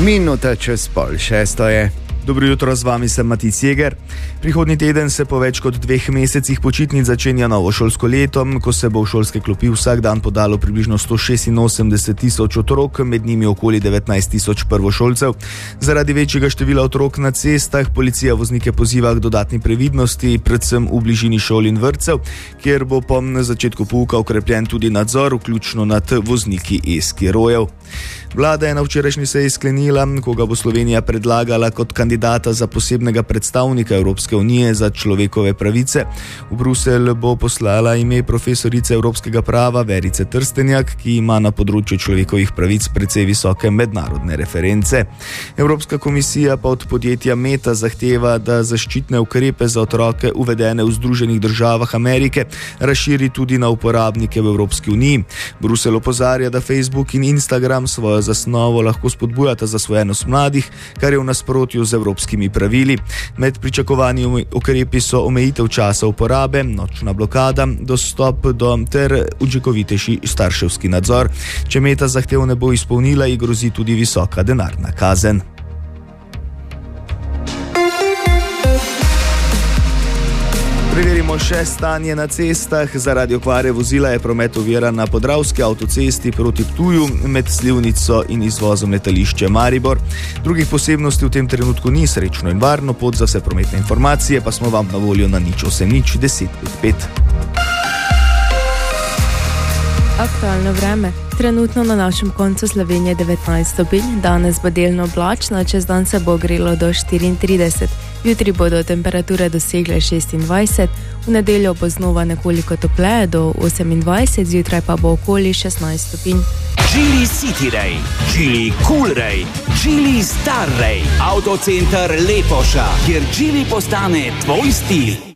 Minuta čez 5:30 je. Dobro jutro, z vami sem Matic Jeger. Prihodnji teden se po več kot 2 mesecih počitnic začenja novo šolsko leto, ko se bo v šolske klopi vsak dan podalo približno 186 tisoč otrok, med njimi okoli 19 tisoč prvošolcev. Zaradi večjega števila otrok na cestah policija voznike poziva k dodatni previdnosti, predvsem v bližini šol in vrtcev, kjer bo po začetku pouka ukrepljen tudi nadzor, vključno nad vozniki e-skirojev. Vlada je na včerajšnji seji sklenila, koga bo Slovenija predlagala kot kandidata za posebnega predstavnika Evropske unije za človekove pravice. V Bruselj bo poslala ime profesorice evropskega prava Verice Trstenjak, ki ima na področju človekovih pravic precej visoke mednarodne reference. Evropska komisija pa od podjetja Meta zahteva, da zaščitne ukrepe za otroke uvedene v Združenih državah Amerike razširi tudi na uporabnike v Evropski uniji. Bruselj opozarja, da Facebook in Instagram svojo zasnovo lahko spodbujata zasvojenost mladih, kar je v nasprotju z evropskimi pravili. Med pričakovanimi ukrepi so omejitev časa uporabe, nočna blokada, dostop do ter učinkovitejši starševski nadzor. Če Meta zahtev ne bo izpolnila, ji grozi tudi visoka denarna kazen. Preverimo še stanje na cestah. Zaradi okvare vozila je promet oviran na Podravski avtocesti proti Ptuju med Slivnico in izvozom letališče Maribor. Drugih posebnosti v tem trenutku ni. Srečno in varno pot. Za vse prometne informacije pa smo vam na voljo na 080 10 5. Aktualno vreme. Trenutno na našem koncu Slovenije 19 stopinj, danes bo delno oblačno, čez dan se bo ogrelo do 34. Jutri bodo temperature dosegle 26, v nedeljo bo znova nekoliko topleje do 28, zjutraj pa bo okoli 16 stopinj. Geely City Ray, Geely Cool Ray, Geely Star Ray, Autocenter Lepoša, kjer Geely postane tvoj stil.